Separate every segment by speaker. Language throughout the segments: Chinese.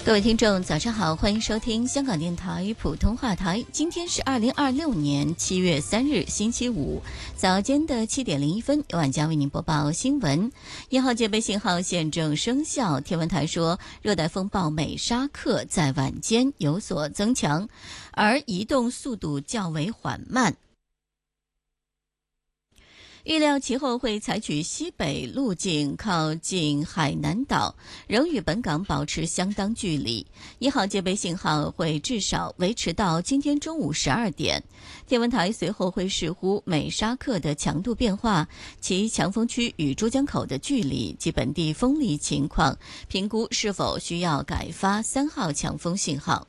Speaker 1: 各位听众早上好，欢迎收听香港电台普通话台。今天是2026年7月3日星期五，早间的7点01分，由晚家为您播报新闻。1号戒备信号现正生效，天文台说热带风暴美沙克在晚间有所增强，而移动速度较为缓慢。预料其后会采取西北路径靠近海南岛，仍与本港保持相当距离。1号戒备信号会至少维持到今天中午12点。天文台随后会视乎美沙克的强度变化、其强风区与珠江口的距离及本地风力情况，评估是否需要改发3号强风信号。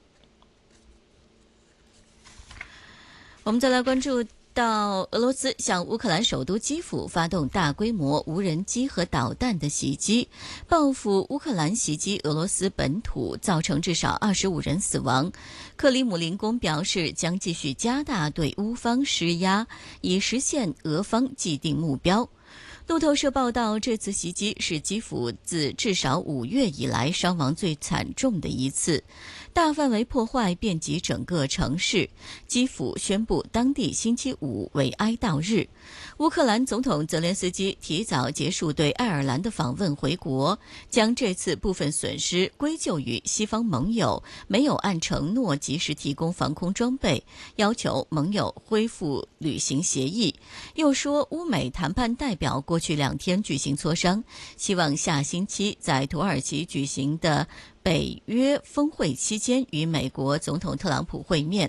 Speaker 1: 我们再来关注到俄罗斯向乌克兰首都基辅发动大规模无人机和导弹的袭击，报复乌克兰袭击俄罗斯本土，造成至少25人死亡。克里姆林宫表示将继续加大对乌方施压，以实现俄方既定目标。路透社报道，这次袭击是基辅自至少5月以来伤亡最惨重的一次，大范围破坏遍及整个城市。基辅宣布当地星期五为哀悼日。乌克兰总统泽连斯基提早结束对爱尔兰的访问回国，将这次部分损失归咎于西方盟友没有按承诺及时提供防空装备，要求盟友恢复履行协议。又说乌美谈判代表过去2天举行磋商，希望下星期在土耳其举行的北约峰会期间与美国总统特朗普会面。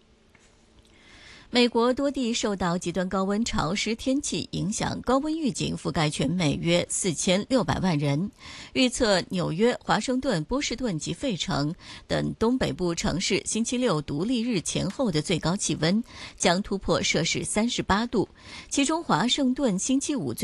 Speaker 1: 美国多地受到极端高温潮湿天气影响，高温预警覆盖全美约4600万人。预测纽约、华盛顿、波士顿及费城等东北部城市星期六独立日前后的最高气温将突破摄氏38度，其中华盛顿星期五